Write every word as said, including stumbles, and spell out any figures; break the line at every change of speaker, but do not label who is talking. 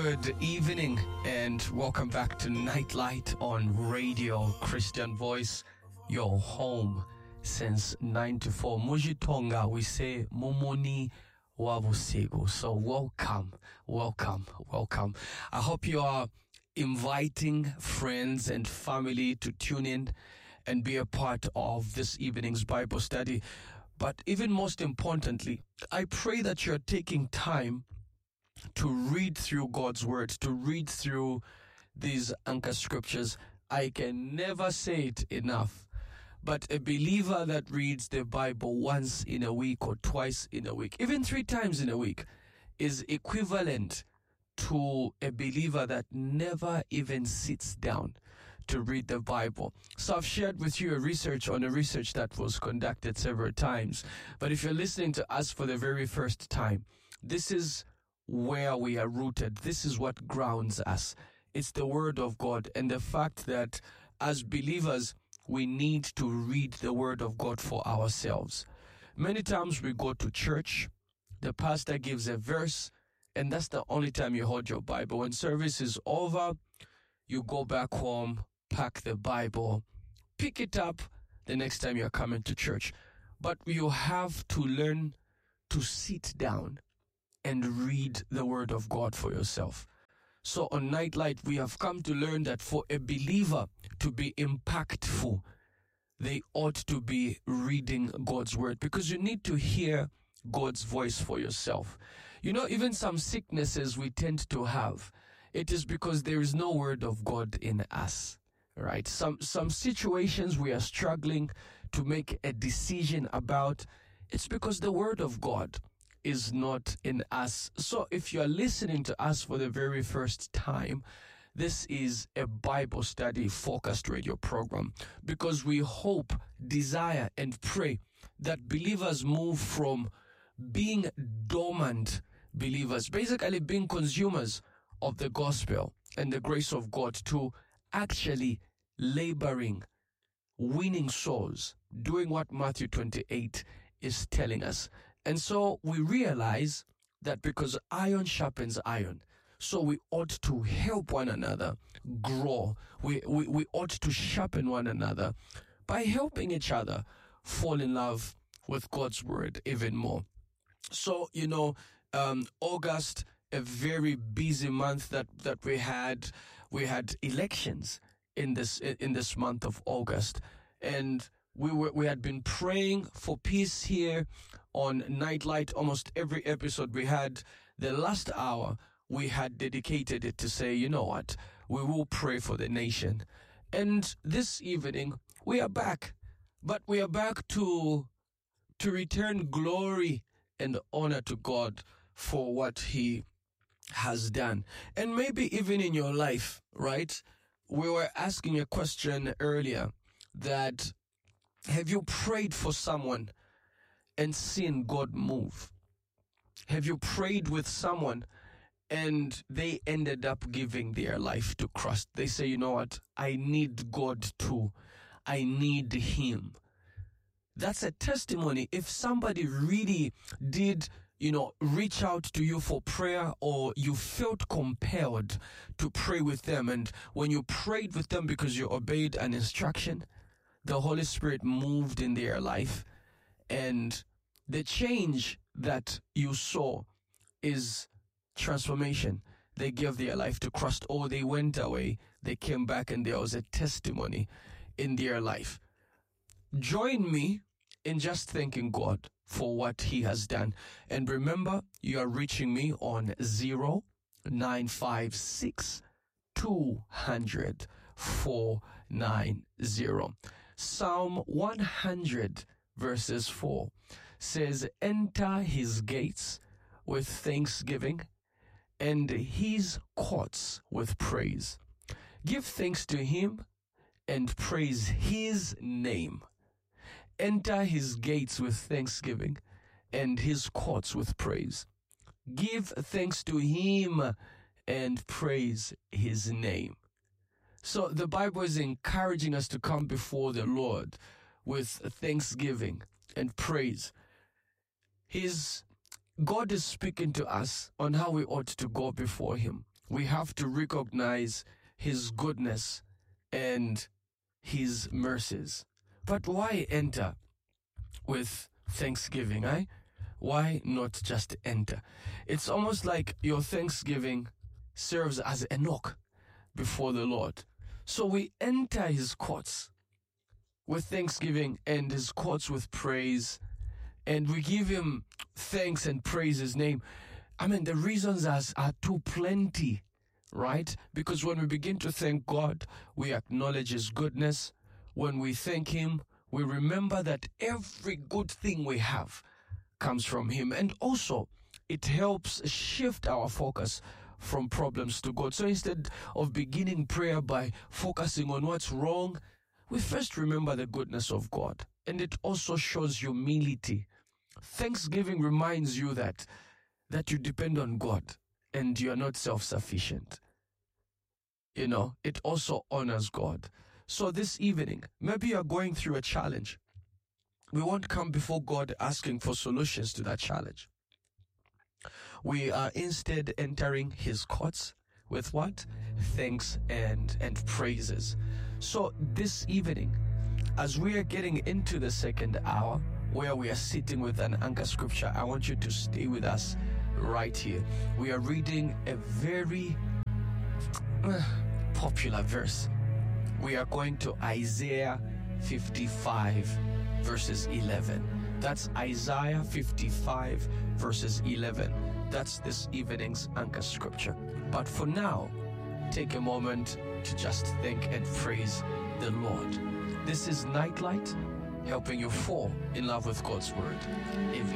Good evening and welcome back to Nightlight on Radio Christian Voice, your home since ninety-four. Mujitonga, we say Mumuni Wabusigu. So welcome, welcome, welcome. I hope you are inviting friends and family to tune in and be a part of this evening's Bible study. But even most importantly, I pray that you're taking time to read through God's word, to read through these anchor scriptures. I can never say it enough, but a believer that reads the Bible once in a week or twice in a week, even three times in a week, is equivalent to a believer that never even sits down to read the Bible. So I've shared with you a research on a research that was conducted several times. But if you're listening to us for the very first time, this is where we are rooted. This is what grounds us. It's the Word of God and the fact that as believers, we need to read the Word of God for ourselves. Many times we go to church, the pastor gives a verse, and that's the only time you hold your Bible. When service is over, you go back home, pack the Bible, pick it up the next time you're coming to church. But you have to learn to sit down and read the Word of God for yourself. So on Nightlight, we have come to learn that for a believer to be impactful, they ought to be reading God's Word, because you need to hear God's voice for yourself. You know, even some sicknesses we tend to have, it is because there is no Word of God in us, right? Some, some situations we are struggling to make a decision about, it's because the Word of God is not in us. So if you're listening to us for the very first time, this is a Bible study focused radio program, because we hope, desire, and pray that believers move from being dormant believers, basically being consumers of the gospel and the grace of God, to actually laboring, winning souls, doing what Matthew twenty-eight is telling us. And so we realize that because iron sharpens iron, so we ought to help one another grow. We, we, we ought to sharpen one another by helping each other fall in love with God's word even more. So, you know, um, August, a very busy month that, that we had. We had elections in this in this month of August, and we were we had been praying for peace here on Nightlight. Almost every episode we had, the last hour we had dedicated it to say, you know what, we will pray for the nation. And this evening we are back, but we are back to to return glory and honor to God for what He has done. And maybe even in your life, right? We were asking a question earlier that, have you prayed for someone and seen God move? Have you prayed with someone and they ended up giving their life to Christ? They say, you know what? I need God too. I need Him. That's a testimony. If somebody really did, you know, reach out to you for prayer, or you felt compelled to pray with them, and when you prayed with them because you obeyed an instruction, the Holy Spirit moved in their life, and the change that you saw is transformation. They gave their life to Christ, or they went away, they came back, and there was a testimony in their life. Join me in just thanking God for what He has done. And remember, you are reaching me on zero nine five six two hundred four nine zero. Psalm one hundred verses four says, enter His gates with thanksgiving and His courts with praise. Give thanks to Him and praise His name. Enter His gates with thanksgiving and His courts with praise. Give thanks to Him and praise His name. So the Bible is encouraging us to come before the Lord with thanksgiving and praise. His God is speaking to us on how we ought to go before Him we have to recognize his goodness and his mercies. But why enter with thanksgiving, eh? Why not just enter? It's almost like your thanksgiving serves as a knock before the Lord. So we enter his courts with thanksgiving and his courts with praise, and we give him thanks and praise his name. I mean, the reasons are, are too plenty, right? Because when we begin to thank God, we acknowledge his goodness. When we thank him, we remember that every good thing we have comes from him. And also, it helps shift our focus from problems to God. So instead of beginning prayer by focusing on what's wrong, we first remember the goodness of God. And it also shows humility. Thanksgiving reminds you that, that you depend on God and you are not self-sufficient. You know, it also honors God. So this evening, maybe you're going through a challenge. We won't come before God asking for solutions to that challenge. We are instead entering his courts with what? Thanks and, and praises. So this evening, as we are getting into the second hour, where we are sitting with an anchor scripture, I want you to stay with us right here. We are reading a very uh, popular verse. We are going to Isaiah fifty-five, verses eleven. That's Isaiah fifty-five, verses eleven. That's this evening's anchor scripture. But for now, take a moment to just thank and praise the Lord. This is Nightlight, helping you fall in love with God's word every